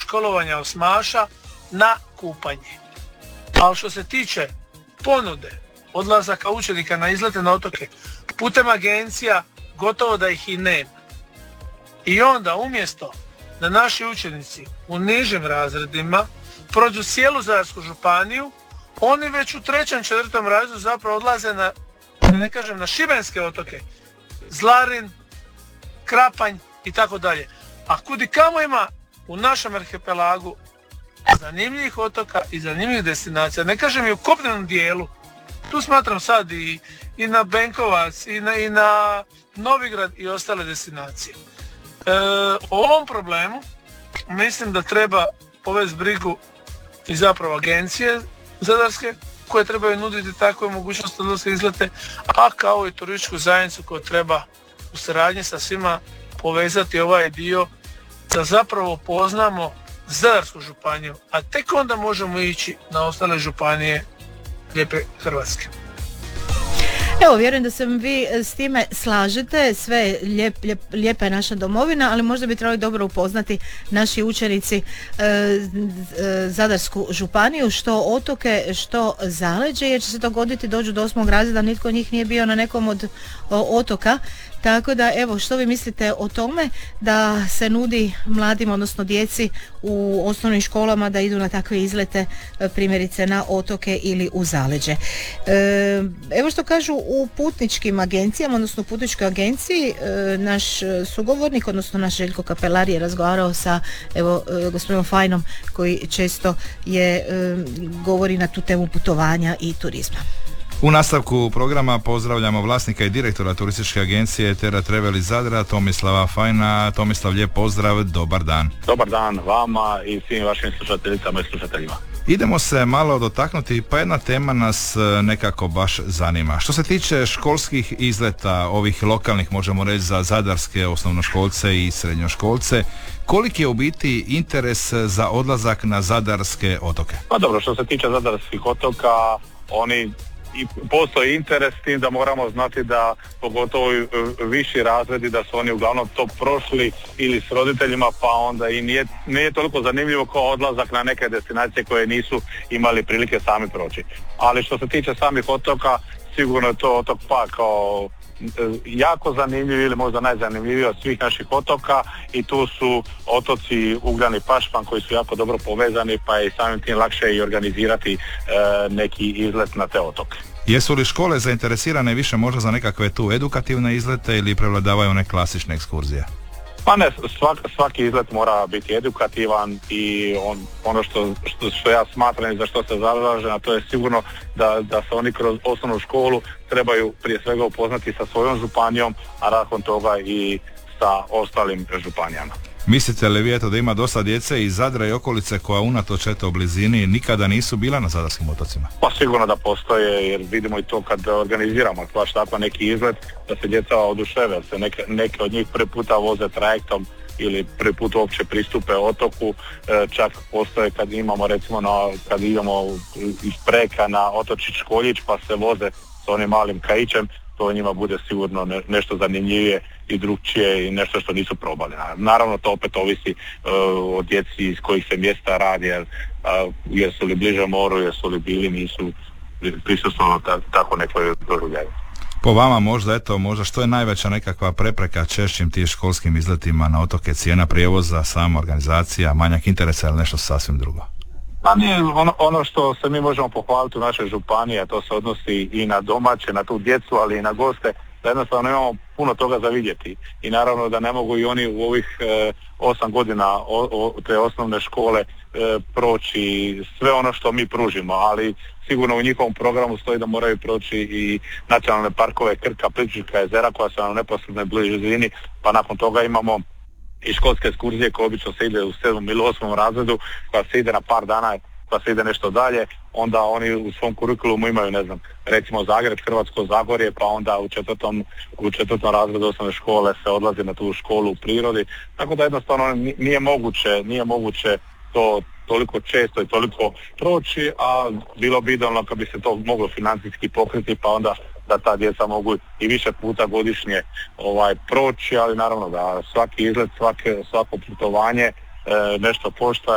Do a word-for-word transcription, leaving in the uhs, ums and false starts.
školovanja osmaša na kupanje. Ali što se tiče ponude odlazaka učenika na izlete na otoke putem agencija, gotovo da ih i nema. I onda umjesto da naši učenici u nižim razredima prođu cijelu Zadarsku županiju, oni već u trećem, četvrtom razredu zapravo odlaze na, da ne kažem, na šibenske otoke, Zlarin, Krapanj i tako dalje. A kudi kamo ima u našem arhipelagu zanimljivih otoka i zanimljivih destinacija, ne kažem i u kopnenom dijelu, tu smatram sad i, i na Benkovac, i na, i na Novigrad i ostale destinacije. E, o ovom problemu mislim da treba povesti brigu i zapravo agencije zadarske koje trebaju nuditi takve mogućnosti odlaska izlete, a kao i turističku zajednicu koja treba u suradnji sa svima povezati ovaj dio da zapravo poznamo Zadarsku županiju, a tek onda možemo ići na ostale županije lijepe Hrvatske. Evo, vjerujem da se vi s time slažete, sve lijep, lijep, lijepa je naša domovina, ali možda bi trebali dobro upoznati naši učenici e, e, Zadarsku županiju, što otoke, što zaleđe, jer će se dogoditi dođu do osmog razreda, nitko od njih nije bio na nekom od o, otoka. Tako da, evo, što vi mislite o tome da se nudi mladim, odnosno djeci u osnovnim školama da idu na takve izlete, primjerice na otoke ili u zaleđe. E, evo što kažu u putničkim agencijama, odnosno u putničkoj agenciji, e, naš sugovornik, odnosno naš Željko Kapelar je razgovarao sa, evo, e, gospodinom Fajnom koji često je, e, govori na tu temu putovanja i turizma. U nastavku programa pozdravljamo vlasnika i direktora turističke agencije Terra Travel iz Zadra, Tomislava Fajna. Tomislav, lijep pozdrav, dobar dan. Dobar dan vama i svim vašim slušateljicama i slušateljima. Idemo se malo dotaknuti, pa jedna tema nas nekako baš zanima. Što se tiče školskih izleta, ovih lokalnih, možemo reći, za zadarske osnovnoškolce i srednjoškolce, koliki je u biti interes za odlazak na zadarske otoke? Pa dobro, što se tiče zadarskih otoka, oni i postoji interes s tim da moramo znati da pogotovo viši razredi da su oni uglavnom to prošli ili s roditeljima, pa onda i nije, nije toliko zanimljivo kao odlazak na neke destinacije koje nisu imali prilike sami proći. Ali što se tiče samih otoka, sigurno je to otok Pag kao jako zanimljiv ili možda najzanimljiviji od svih naših otoka i tu su otoci Ugljan i Pašman koji su jako dobro povezani, pa je samim tim lakše i organizirati e, neki izlet na te otoke. Jesu li škole zainteresirane više možda za nekakve tu edukativne izlete ili prevladavaju one klasične ekskurzije? Pa ne, svak, svaki izlet mora biti edukativan i on, ono što, što, što ja smatram i za što se zalažem, a to je sigurno da, da se oni kroz osnovnu školu trebaju prije svega upoznati sa svojom županijom, a nakon toga i sa ostalim županijama. Mislite li vi eto da ima dosta djece iz Zadra i okolice koja unatoč eto u blizini nikada nisu bila na zadarskim otocima? Pa sigurno da postoje, jer vidimo i to kad organiziramo baš tako neki izlet, da se djeca oduševe, jer se neke, neke od njih prvi puta voze trajektom ili prvi put uopće pristupe otoku, čak postoje kad imamo recimo na, kad idemo iz Preka na otočić Školjić pa se voze s onim malim kaićem, to njima bude sigurno ne, nešto zanimljivije i drugčije i nešto što nisu probali. Naravno to opet ovisi uh, o djeci iz kojih se mjesta radi, jer, uh, jesu li bliže moru, jesu li bili, nisu prisustvovali ta, tako nekoj doživljaju. Po vama možda, eto, možda što je najveća nekakva prepreka češćim tih školskim izletima na otoke, cijena prijevoza, sama organizacija, manjak interesa ili nešto sasvim drugo? Pa nije ono, ono što se mi možemo pohvaliti u našoj županiji, a to se odnosi i na domaće, na tu djecu, ali i na goste, da jednostavno imamo puno toga za vidjeti. I naravno da ne mogu i oni u ovih e, osam godina o, o, te osnovne škole e, proći sve ono što mi pružimo, ali sigurno u njihovom programu stoji da moraju proći i nacionalne parkove Krka, Plitvička jezera koja su na neposrednoj blizini, pa nakon toga imamo i školske ekskurzije koje obično se ide u sedmom ili osmom razredu, koja se ide na par dana, koja se ide nešto dalje, onda oni u svom kurikulumu imaju, ne znam, recimo Zagreb, Hrvatsko Zagorje, pa onda u četvrtom, u četvrtom razredu osnovne škole se odlazi na tu školu u prirodi, tako da jednostavno nije moguće, nije moguće to toliko često i toliko proći, a bilo bi idealno kad bi se to moglo financijski pokriti, pa onda da ta djeca mogu i više puta godišnje ovaj proći, ali naravno da svaki izlet, svake, svako putovanje e, nešto košta